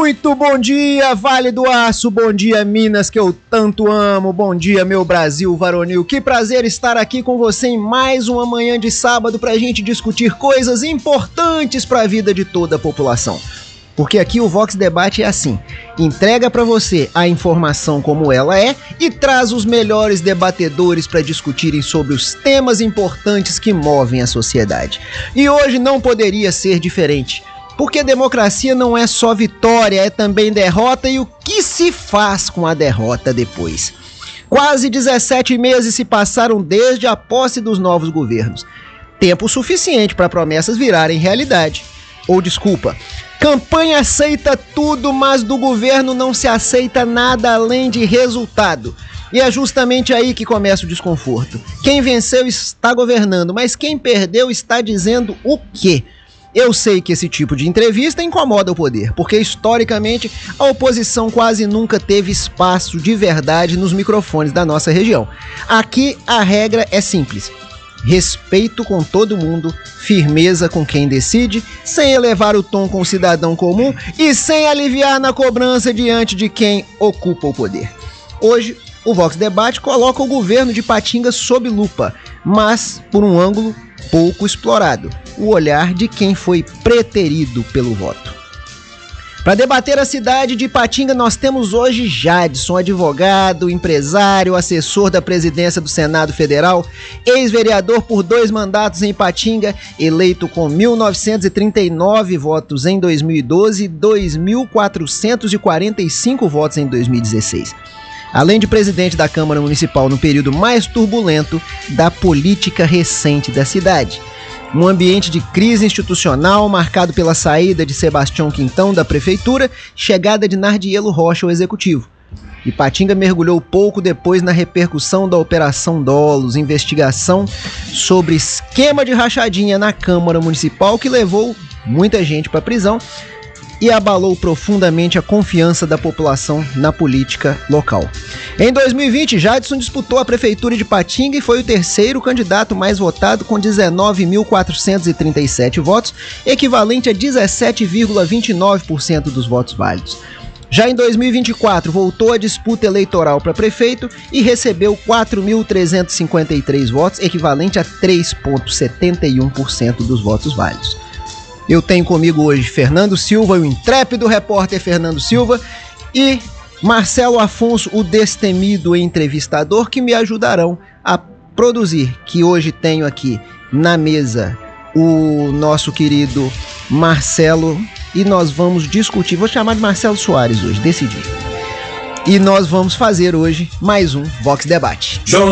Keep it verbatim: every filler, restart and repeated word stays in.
Muito bom dia, Vale do Aço, bom dia, Minas, que eu tanto amo, bom dia, meu Brasil varonil. Que prazer estar aqui com você em mais uma manhã de sábado pra gente discutir coisas importantes pra vida de toda a população. Porque aqui o Vox Debate é assim, entrega pra você a informação como ela é e traz os melhores debatedores para discutirem sobre os temas importantes que movem a sociedade. E hoje não poderia ser diferente. Porque democracia não é só vitória, é também derrota e o que se faz com a derrota depois. Quase dezessete meses se passaram desde a posse dos novos governos. Tempo suficiente para promessas virarem realidade. Ou desculpa, campanha aceita tudo, mas do governo não se aceita nada além de resultado. E é justamente aí que começa o desconforto. Quem venceu está governando, mas quem perdeu está dizendo o quê? Eu sei que esse tipo de entrevista incomoda o poder, porque historicamente a oposição quase nunca teve espaço de verdade nos microfones da nossa região. Aqui a regra é simples: respeito com todo mundo, firmeza com quem decide, sem elevar o tom com o cidadão comum e sem aliviar na cobrança diante de quem ocupa o poder. Hoje, o Vox Debate coloca o governo de Patinga sob lupa, mas por um ângulo pouco explorado: o olhar de quem foi preterido pelo voto. Para debater a cidade de Patinga, nós temos hoje Jadson, advogado, empresário, assessor da presidência do Senado Federal, ex-vereador por dois mandatos em Patinga, eleito com mil novecentos e trinta e nove votos em dois mil e doze e dois mil quatrocentos e quarenta e cinco votos em dois mil e dezesseis. Além de presidente da Câmara Municipal no período mais turbulento da política recente da cidade. Um ambiente de crise institucional marcado pela saída de Sebastião Quintão da prefeitura, chegada de Nardielo Rocha ao executivo. E Patinga mergulhou pouco depois na repercussão da Operação Dolos, investigação sobre esquema de rachadinha na Câmara Municipal que levou muita gente para a prisão e abalou profundamente a confiança da população na política local. Em dois mil e vinte, Jadson disputou a prefeitura de Patinga e foi o terceiro candidato mais votado com dezenove mil quatrocentos e trinta e sete votos, equivalente a dezessete vírgula vinte e nove por cento dos votos válidos. Já em dois mil e vinte e quatro, voltou a disputa eleitoral para prefeito e recebeu quatro mil trezentos e cinquenta e três votos, equivalente a três vírgula setenta e um por cento dos votos válidos. Eu tenho comigo hoje Fernando Silva, o intrépido repórter Fernando Silva, e Marcelo Afonso, o destemido entrevistador, que me ajudarão a produzir, que hoje tenho aqui na mesa o nosso querido Marcelo, e nós vamos discutir, vou chamar de Marcelo Soares hoje, decidi. E nós vamos fazer hoje mais um Vox Debate.